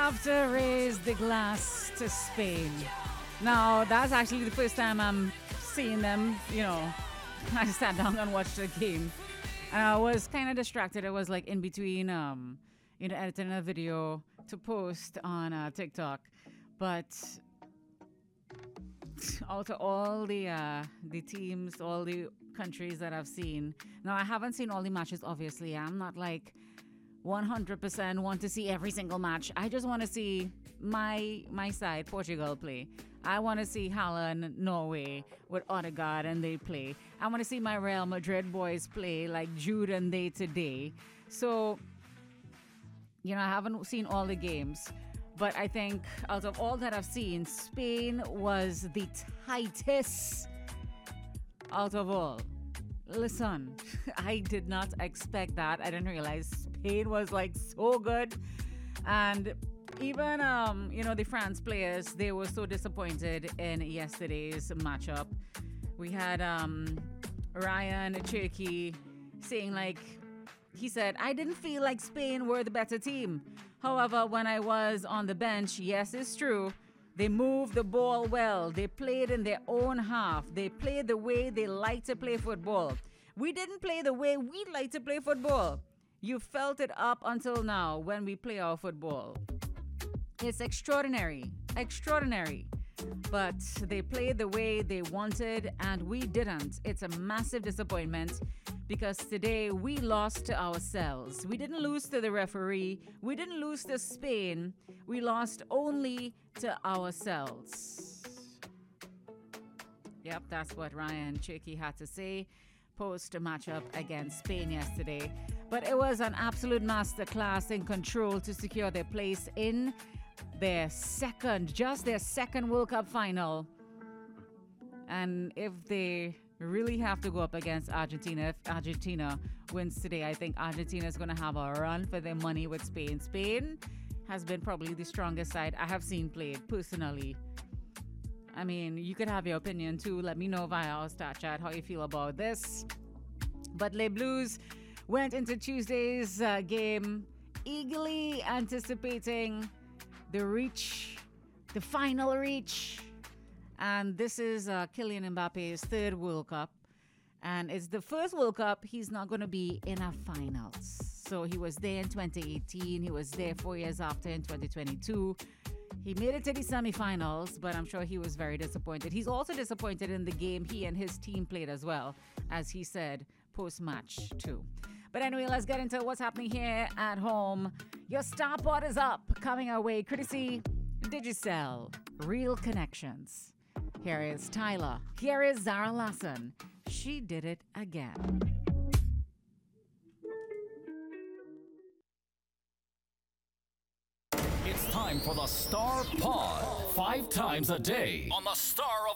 have to raise the glass to Spain. Now, that's actually the first time I'm seeing them. I sat down and watched the game. And I was kind of distracted. I was like in between, editing a video to post on TikTok. But out of all the teams, all the countries that I've seen, now I haven't seen all the matches, obviously. I'm not like 100% want to see every single match. I just want to see my side, Portugal, play. I want to see Haaland, Norway, with Odegaard, and they play. I want to see my Real Madrid boys play like Jude and they today. So, I haven't seen all the games. But I think out of all that I've seen, Spain was the tightest out of all. Listen, I did not expect that. I didn't realize Spain was like so good. And even, the France players, they were so disappointed in yesterday's matchup. We had Ryan Cherki saying he said, I didn't feel like Spain were the better team. However, when I was on the bench, yes, it's true. They moved the ball well. They played in their own half. They played the way they like to play football. We didn't play the way we like to play football. You felt it up until now when we play our football. It's extraordinary. But they played the way they wanted and we didn't. It's a massive disappointment because today we lost to ourselves. We didn't lose to the referee. We didn't lose to Spain. We lost only to ourselves. Yep, that's what Ryan Cherki had to say post a matchup against Spain yesterday. But it was an absolute masterclass in control to secure their place in their second World Cup final. And if they really have to go up against Argentina, if Argentina wins today, I think Argentina is going to have a run for their money with Spain. Spain has been probably the strongest side I have seen played personally. I mean, you could have your opinion too. Let me know via our stat chat how you feel about this. But Les Blues went into Tuesday's game eagerly anticipating the final reach. And this is Kylian Mbappe's third World Cup. And it's the first World Cup he's not going to be in a finals. So he was there in 2018. He was there 4 years after in 2022. He made it to the semifinals, but I'm sure he was very disappointed. He's also disappointed in the game he and his team played as well, as he said post-match too. But anyway, let's get into what's happening here at home. Your Star Pod is up, coming our way, courtesy Digicel, Real Connections. Here is Tyler. Here is Zara Larsson. She did it again. It's time for the Star Pod. 5 times a day on the Star of